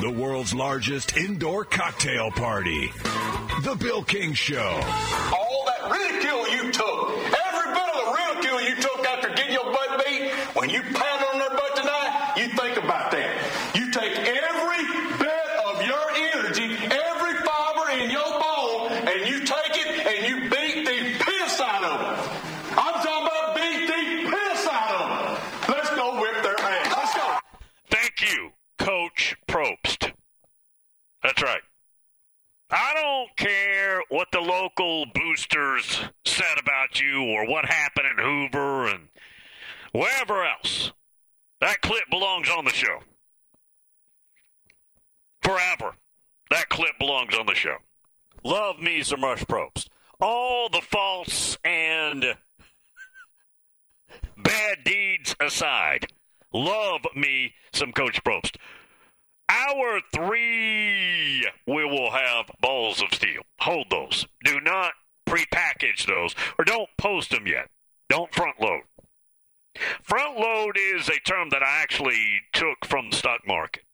the world's largest indoor cocktail party. The Bill King Show. All that ridicule you took, every bit of the ridicule you took after getting your butt beat, when you pound on their butt tonight, you think about that. You take every bit of your energy, every fiber in your bone, and you take it and you beat the piss out of them. I'm talking about beat the piss out of them. Let's go whip their ass. Let's go. Thank you, Coach Probst. That's right. I don't care what the local boosters said about you or what happened in Hoover and wherever else. That clip belongs on the show. Forever. That clip belongs on the show. Love me some Rush Probst. All the faults and bad deeds aside, love me some Coach Probst. Hour 3, we will have balls of steel. Hold those. Do not prepackage those, or don't post them yet. Don't front load. Front load is a term that I actually took from the stock market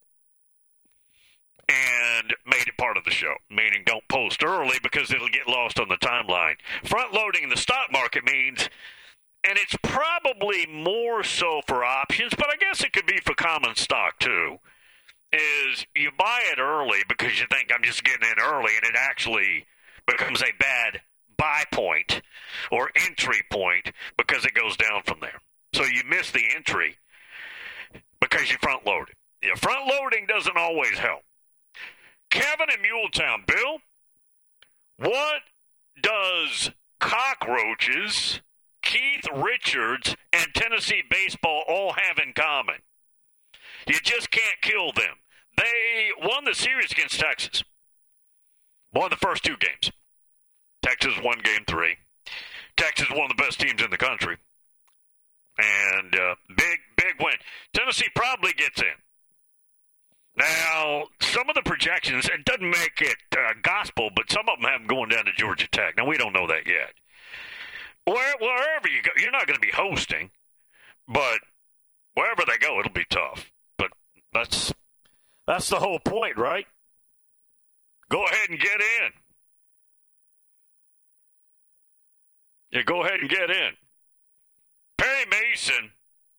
and made it part of the show, meaning don't post early because it'll get lost on the timeline. Front loading in the stock market means, and it's probably more so for options, but I guess it could be for common stock too, is you buy it early because you think I'm just getting in early, and it actually becomes a bad buy point or entry point because it goes down from there. So you miss the entry because you front load it. Yeah, front loading doesn't always help. Kevin in Muletown, Bill, what does cockroaches, Keith Richards, and Tennessee baseball all have in common? You just can't kill them. They won the series against Texas. Won the first 2 games. Texas won game 3. Texas one of the best teams in the country. And big win. Tennessee probably gets in. Now, some of the projections, it doesn't make it gospel, but some of them have them going down to Georgia Tech. Now, we don't know that yet. Wherever you go, you're not going to be hosting, but wherever they go, it'll be tough. But that's the whole point, right? Go ahead and get in. Yeah, go ahead and get in. Perry Mason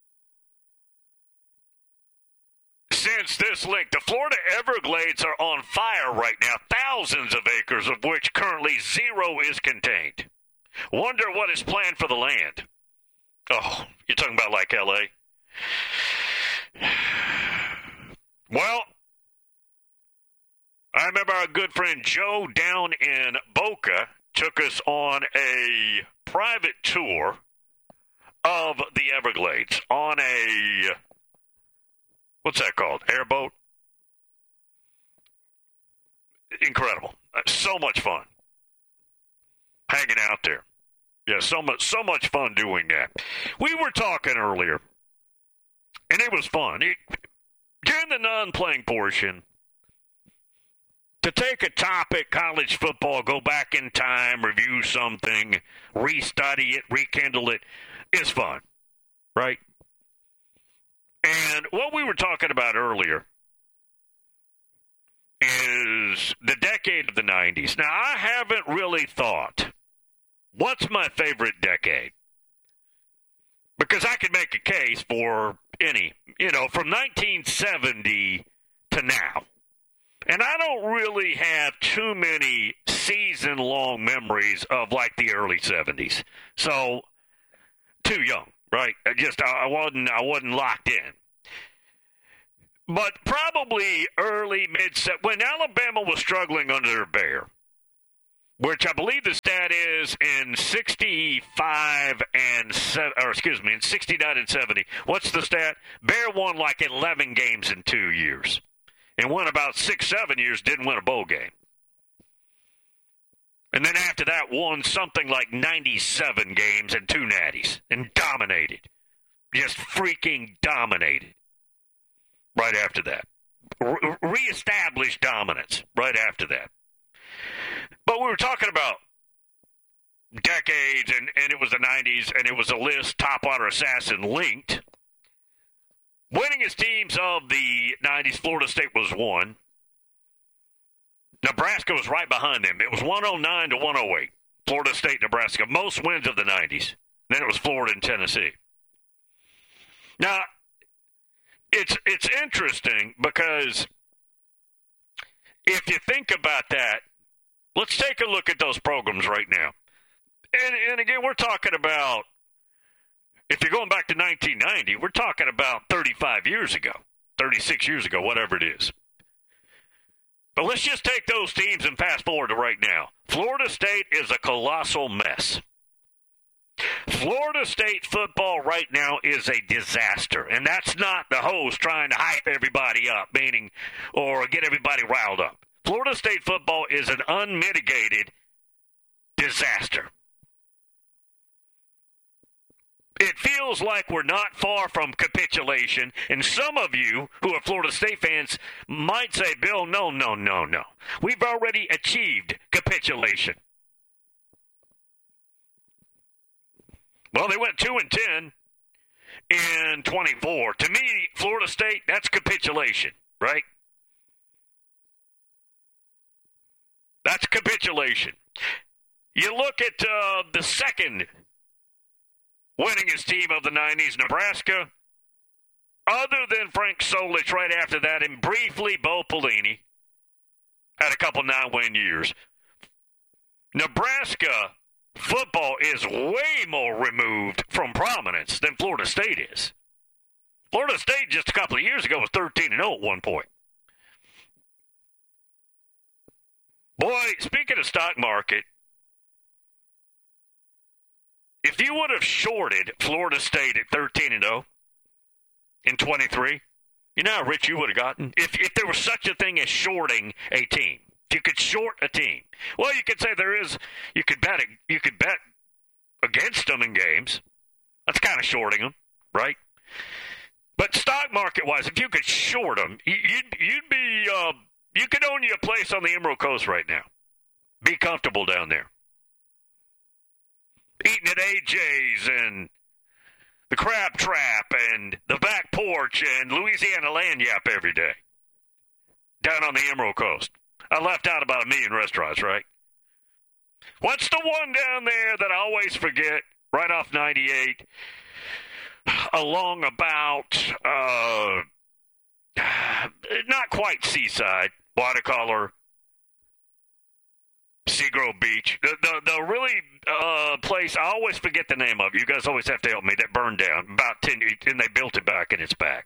sends this link. The Florida Everglades are on fire right now, thousands of acres of which currently 0 is contained. Wonder what is planned for the land. Oh, you're talking about like L.A.? Well, I remember our good friend Joe down in Boca took us on a private tour of the Everglades on a, what's that called? Airboat? Incredible. So much fun. Hanging out there. Yeah, so much fun doing that. We were talking earlier, and it was fun. During the non-playing portion, to take a topic, college football, go back in time, review something, restudy it, rekindle it, is fun, right? And what we were talking about earlier is the decade of the 90s. Now, I haven't really thought, what's my favorite decade? Because I could make a case for any, from 1970 to now. And I don't really have too many season-long memories of, like, the early 70s. So, too young, right? I wasn't locked in. But probably early, when Alabama was struggling under their Bear, which I believe the stat is in 69 and 70. What's the stat? Bear won like 11 games in 2 years. And won about 6-7 years, didn't win a bowl game. And then after that, won something like 97 games and 2 natties. And dominated. Just freaking dominated. Right after that. Reestablished dominance right after that. But we were talking about decades, and it was the 90s, and it was a list, Topwater Assassin linked. Winningest teams of the 90s, Florida State was 1. Nebraska was right behind them. It was 109 to 108. Florida State, Nebraska. Most wins of the 90s. Then it was Florida and Tennessee. Now, it's interesting because if you think about that, let's take a look at those programs right now. And again, we're talking about, if you're going back to 1990, we're talking about 35 years ago, 36 years ago, whatever it is. But let's just take those teams and fast forward to right now. Florida State is a colossal mess. Florida State football right now is a disaster. And that's not the host trying to hype everybody up, meaning, or get everybody riled up. Florida State football is an unmitigated disaster. It feels like we're not far from capitulation, and some of you who are Florida State fans might say, Bill, no. We've already achieved capitulation. Well, they went 2-10 in 24. To me, Florida State, that's capitulation, right? That's capitulation. You look at the second winningest team of the 90s, Nebraska. Other than Frank Solich right after that, and briefly Bo Pelini, had a couple 9-win years. Nebraska football is way more removed from prominence than Florida State is. Florida State just a couple of years ago was 13-0 at one point. Boy, speaking of stock market, if you would have shorted Florida State at 13-0 in 23, you know how rich you would have gotten? If there was such a thing as shorting a team. If you could short a team. Well, you could say you could bet against them in games. That's kind of shorting them, right? But stock market-wise, if you could short them, you could own you a place on the Emerald Coast right now. Be comfortable down there. Eating at AJ's and the Crab Trap and the Back Porch and Louisiana Lagniappe every day. Down on the Emerald Coast. I left out about 1 million restaurants, right? What's the one down there that I always forget, right off 98, along about, not quite Seaside, Watercolor, Seagrove Beach. The really place, I always forget the name of. You guys always have to help me. That burned down about 10, and they built it back, and it's back.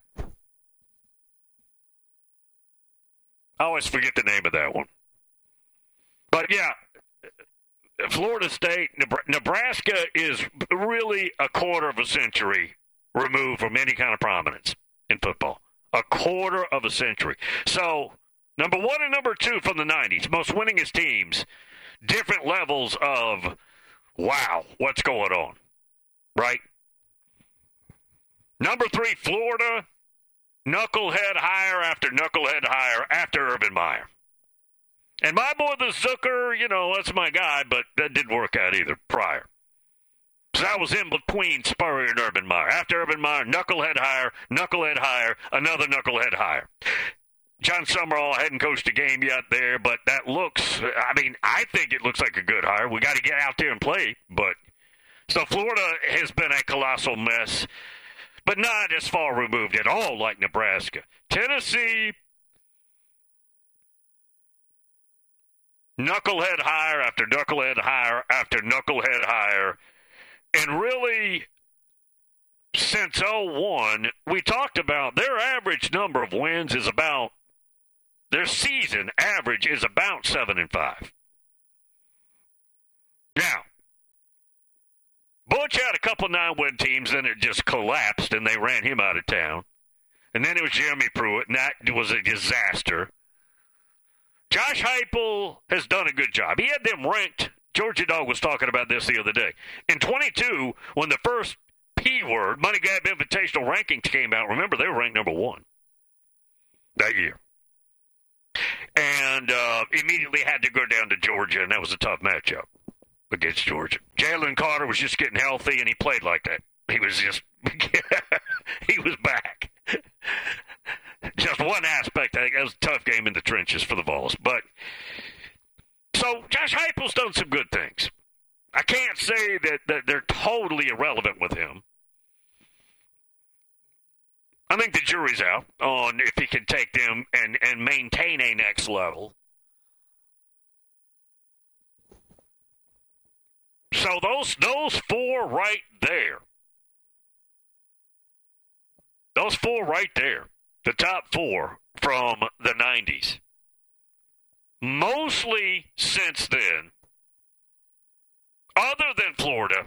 I always forget the name of that one. But, yeah, Florida State, Nebraska is really a quarter of a century removed from any kind of prominence in football. A quarter of a century. So, number 1 and number 2 from the 90s, most winningest teams, different levels of, wow, what's going on, right? Number 3, Florida, knucklehead hire after knucklehead hire after Urban Meyer. And my boy, the Zucker, that's my guy, but that didn't work out either prior. So I was in between Spurrier and Urban Meyer. After Urban Meyer, knucklehead hire, another knucklehead hire. John Summerall hadn't coached a game yet there, but that looks, I think it looks like a good hire. We got to get out there and play. But so Florida has been a colossal mess, but not as far removed at all like Nebraska. Tennessee, knucklehead hire after knucklehead hire after knucklehead hire. And really, since 01, we talked about their average number of wins is about, their season average is about 7-5. Now, Butch had a couple 9-win teams, and it just collapsed, and they ran him out of town. And then it was Jeremy Pruitt, and that was a disaster. Josh Heupel has done a good job. He had them ranked. Georgia Dog was talking about this the other day. In 22, when the first P word, Money Gap Invitational rankings came out, remember, they were ranked number 1 that year. And immediately had to go down to Georgia, and that was a tough matchup against Georgia. Jalen Carter was just getting healthy, and he played like that. He was just, he was back. Just one aspect. I think that was a tough game in the trenches for the Vols. But so Josh Heupel's done some good things. I can't say that they're totally irrelevant with him. I think the jury's out on if he can take them and maintain a next level. So those four right there. Those four right there. The top four from the 90s. Mostly since then, other than Florida,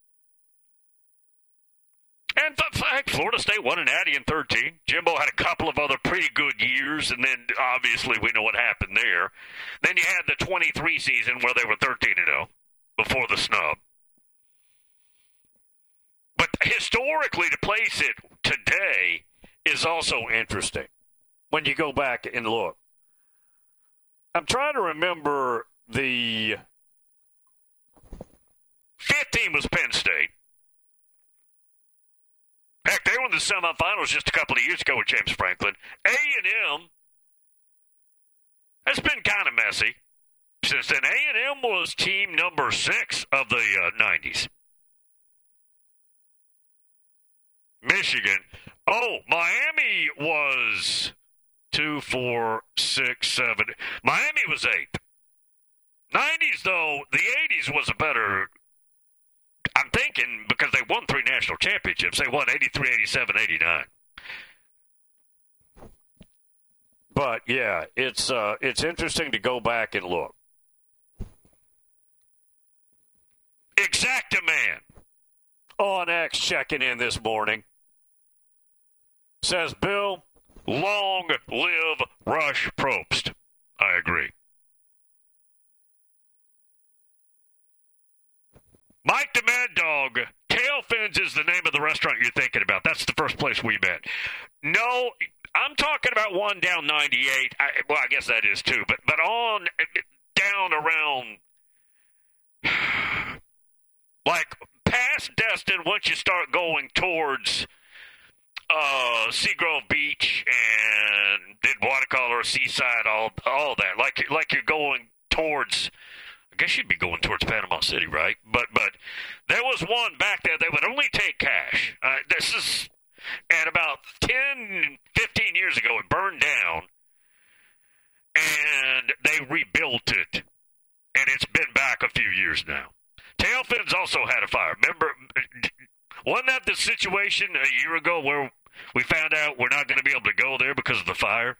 and in fact, Florida State won an Natty in 13. Jimbo had a couple of other pretty good years, and then obviously we know what happened there. Then you had the 23 season where they were 13-0 before the snub. But historically, to place it today is also interesting when you go back and look. I'm trying to remember the fifth team was Penn State. Heck, they were in the semifinals just a couple of years ago with James Franklin. A&M has been kind of messy since then. A&M was team number 6 of the 90s. Michigan. Oh, Miami was 2, 4, 6, 7. Miami was 8th. 90s, though, the 80s was a better, I'm thinking, because they won 3 national championships. They won 83, 87, 89. But, yeah, it's interesting to go back and look. Exactaman on X checking in this morning. Says, Bill, long live Rush Probst. I agree. Mike the Mad Dog, Tail Fins is the name of the restaurant you're thinking about. That's the first place we met. No, I'm talking about one down 98. I guess that is too. But on down around, like past Destin, once you start going towards Seagrove Beach and did Watercolor, Seaside, all that. Like you're going towards, I guess you'd be going towards Panama City, right? But there was one back there that would only take cash. This is, and about 10, 15 years ago, it burned down, and they rebuilt it, and it's been back a few years now. Tailfins also had a fire. Remember, wasn't that the situation a year ago where we found out we're not going to be able to go there because of the fire?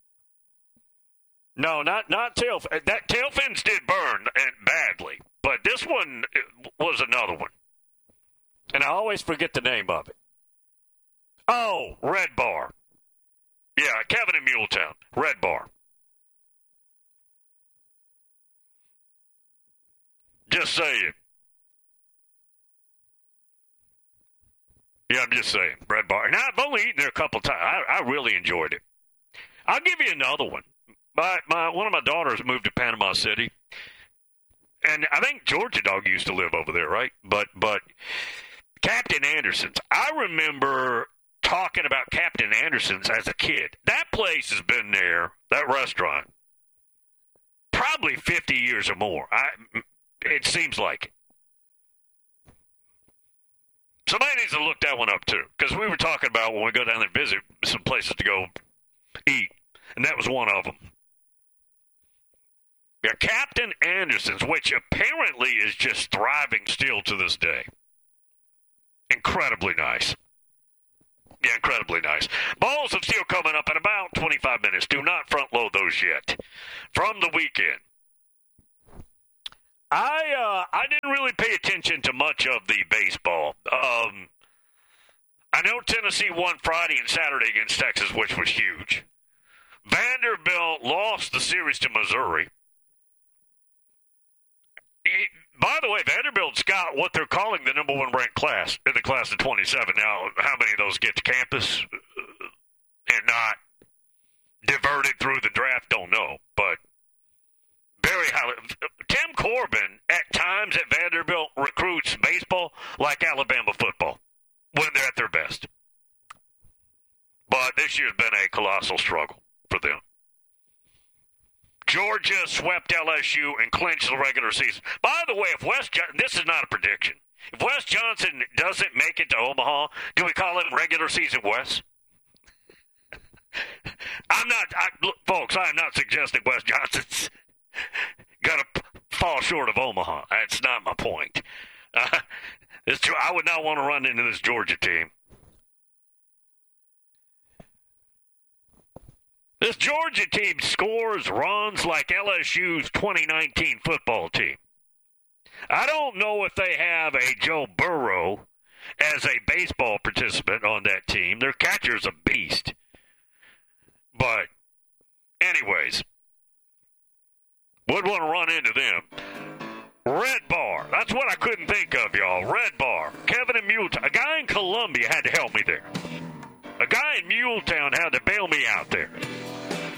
No, not Tailfins. That Tailfins did burn and badly, but this one was another one. And I always forget the name of it. Oh, Red Bar. Yeah, Kevin in Muletown. Red Bar. Just saying. Yeah, I'm just saying. Red Bar. Now, I've only eaten there a couple times. I really enjoyed it. I'll give you another one. One of my daughters moved to Panama City. And I think Georgia Dog used to live over there, right? But Captain Anderson's. I remember talking about Captain Anderson's as a kid. That place has been there, that restaurant, probably 50 years or more. It seems like it. Somebody needs to look that one up, too, because we were talking about when we go down there and visit some places to go eat, and that was one of them. Yeah, Captain Anderson's, which apparently is just thriving still to this day. Incredibly nice. Yeah, incredibly nice. Balls of Steel coming up in about 25 minutes. Do not front load those yet. From the weekend. I didn't really pay attention to much of the baseball. I know Tennessee won Friday and Saturday against Texas, which was huge. Vanderbilt lost the series to Missouri. By the way, Vanderbilt's got what they're calling the number 1 ranked class in the class of 27. Now, how many of those get to campus and not diverted through the draft, don't know. But very highly. Tim Corbin, at times at Vanderbilt, recruits baseball like Alabama football when they're at their best. colossal struggle for them. Georgia swept LSU and clinched the regular season. By the way, this is not a prediction. If Wes Johnson doesn't make it to Omaha, do we call it regular season Wes? Folks, I'm not suggesting Wes Johnson's going to fall short of Omaha. That's not my point. I would not want to run into this Georgia team. This Georgia team scores runs like LSU's 2019 football team. I don't know if they have a Joe Burrow as a baseball participant on that team. Their catcher's a beast. But, anyways, would want to run into them. Red Bar. That's what I couldn't think of, y'all. Red Bar. Kevin in Muletown. A guy in Columbia had to help me there. A guy in Muletown had to bail me out there.